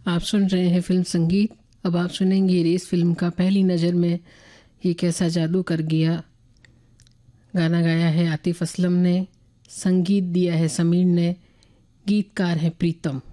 आप सुन रहे हैं फिल्म संगीत। अब आप सुनेंगे रेस फिल्म का पहली नज़र में ये कैसा जादू कर गया। गाना गाया है आतिफ असलम ने, संगीत दिया है समीर ने, गीतकार है प्रीतम।